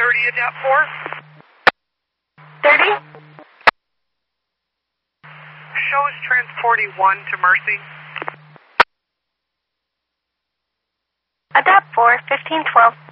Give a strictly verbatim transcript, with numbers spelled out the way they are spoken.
thirty, adapt four. thirty? Show is transporting one to Mercy. Adapt four, fifteen twelve.